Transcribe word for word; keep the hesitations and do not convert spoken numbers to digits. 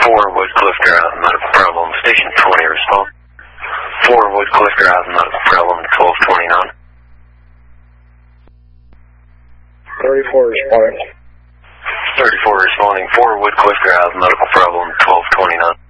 four Woodcliff Drive, medical problem, station twenty, respond. four Woodcliff Drive, medical problem, twelve twenty-nine. thirty-four responding. thirty-four responding, four Woodcliff Drive, medical problem, twelve twenty-nine.